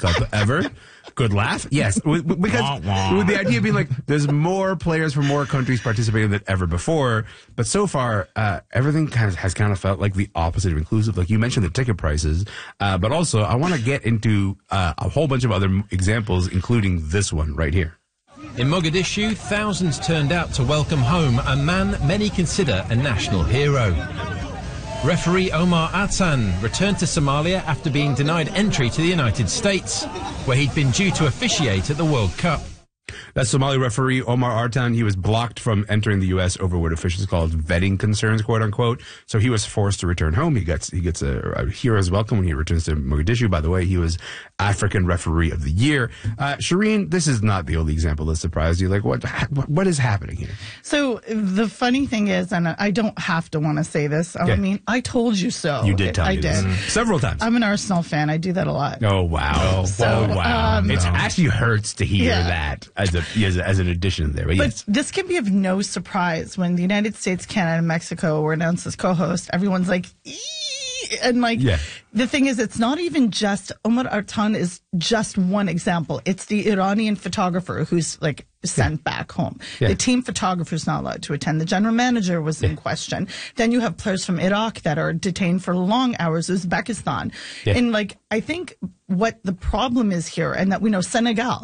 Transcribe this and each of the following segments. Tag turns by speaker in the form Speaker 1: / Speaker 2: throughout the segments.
Speaker 1: Cup ever. Good laugh. Yes. Because with the idea being like, there's more players from more countries participating than ever before. But so far, everything has felt like the opposite of inclusive. Like you mentioned the ticket prices. But also, I want to get into a whole bunch of other examples, including this one right here.
Speaker 2: In Mogadishu, thousands turned out to welcome home a man many consider a national hero. Referee Omar Atan returned to Somalia after being denied entry to the United States, where he'd been due to officiate at the World Cup.
Speaker 1: That's Somali referee Omar Artan. He was blocked from entering the U.S. over what officials called vetting concerns, quote unquote. So he was forced to return home. He gets a hero's welcome when he returns to Mogadishu. By the way, he was African Referee of the Year. Shireen, this is not the only example that surprised you. Like, what is happening here?
Speaker 3: So the funny thing is, and I don't have to want to say this. I mean, I told you so.
Speaker 1: You did tell me
Speaker 3: this.
Speaker 1: Several times.
Speaker 3: I'm an Arsenal fan. I do that a lot.
Speaker 1: Oh, wow. Wow. It actually hurts to hear that as an addition there.
Speaker 3: But this can be of no surprise when the United States, Canada, and Mexico were announced as co-hosts. Everyone's like, eee! And the thing is, it's not even just Omar Artan is just one example. It's the Iranian photographer who's sent back home. The team photographer is not allowed to attend. The general manager was in question. Then you have players from Iraq that are detained for long hours, Uzbekistan. And I think what the problem is here, and that we know Senegal,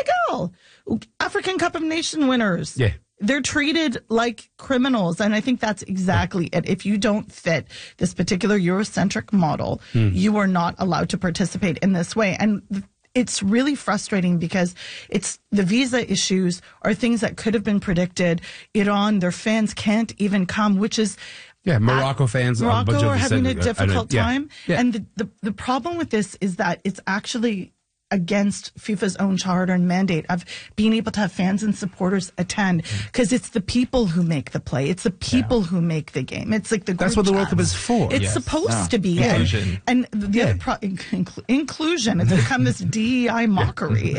Speaker 3: African Cup of Nations winners. They're treated like criminals, and I think that's exactly it. If you don't fit this particular Eurocentric model, you are not allowed to participate in this way. And it's really frustrating because it's the visa issues are things that could have been predicted. Iran, their fans can't even come, which is...
Speaker 1: Morocco fans
Speaker 3: are having a difficult time. And the problem with this is that it's actually against FIFA's own charter and mandate of being able to have fans and supporters attend, because it's the people who make the play. It's the people who make the game. It's like
Speaker 1: that's what the World Cup is for.
Speaker 3: It's supposed to be.
Speaker 2: Inclusion.
Speaker 3: And the other inclusion. It's become this DEI mockery.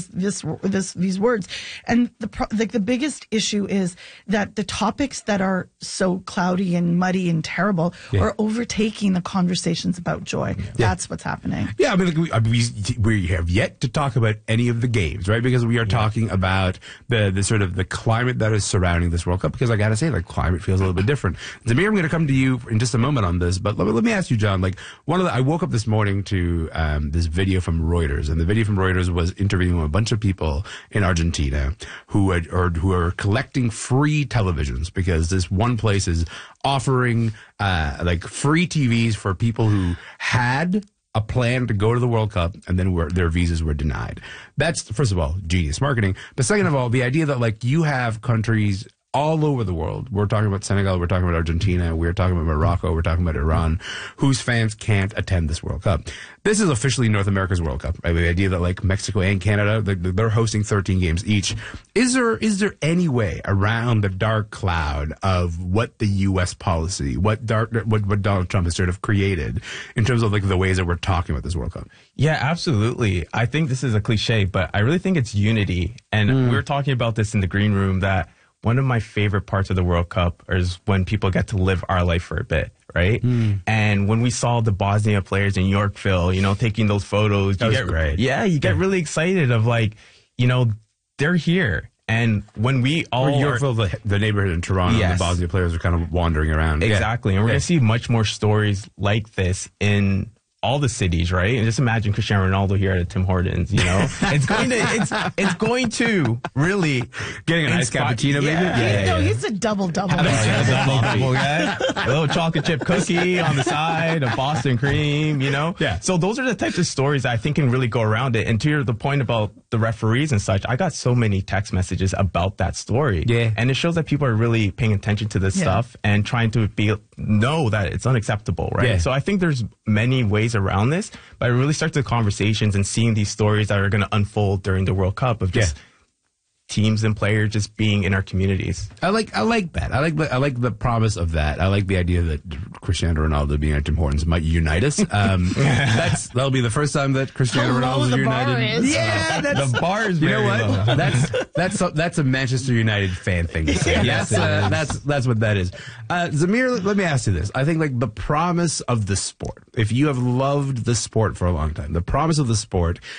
Speaker 3: These words. And the biggest issue is that the topics that are so cloudy and muddy and terrible are overtaking the conversations about joy. That's what's happening.
Speaker 1: I mean, we have yet to talk about any of the games, right? Because we are talking about the sort of the climate that is surrounding this World Cup. Because I got to say, climate feels a little bit different. Zamir, I'm going to come to you in just a moment on this, but let me ask you, John. I woke up this morning to this video from Reuters, and the video from Reuters was interviewing a bunch of people in Argentina who are collecting free televisions because this one place is offering free TVs for people who had a plan to go to the World Cup and then their visas were denied. That's, first of all, genius marketing. But second of all, the idea that you have countries all over the world. We're talking about Senegal, we're talking about Argentina, we're talking about Morocco, we're talking about Iran, whose fans can't attend this World Cup. This is officially North America's World Cup, right? The idea that Mexico and Canada, they're hosting 13 games each. Is there any way around the dark cloud of what the U.S. policy, what Donald Trump has sort of created in terms of the ways that we're talking about this World Cup?
Speaker 4: Yeah, absolutely. I think this is a cliche, but I really think it's unity. And we were talking about this in the green room, that one of my favorite parts of the World Cup is when people get to live our life for a bit, right? And when we saw the Bosnia players in Yorkville, taking those photos.
Speaker 1: That was great.
Speaker 4: Yeah, you get really excited of they're here. And when we all...
Speaker 1: Yorkville, the neighborhood in Toronto, the Bosnia players are kind of wandering around.
Speaker 4: Exactly. And we're going to see much more stories like this in all the cities, right? And just imagine Cristiano Ronaldo here at Tim Hortons, it's going to really
Speaker 1: getting an iced cappuccino, maybe.
Speaker 3: He's a double.
Speaker 4: A little chocolate chip cookie on the side, a Boston cream, So those are the types of stories that I think can really go around it. And to the point about the referees and such, I got so many text messages about that story. And it shows that people are really paying attention to this stuff and trying to know that it's unacceptable, right? So I think there's many ways around this, but it really starts the conversations and seeing these stories that are going to unfold during the World Cup of just teams and players just being in our communities.
Speaker 1: I like that. I like the promise of that. I like the idea that Cristiano Ronaldo being at Tim Hortons might unite us. That'll be the first time that Cristiano Ronaldo is united.
Speaker 4: The bar is.
Speaker 1: You know what? That's a Manchester United fan thing to say. That's what that is. Zamir, let me ask you this. I think the promise of the sport. If you have loved the sport for a long time, the promise of the sport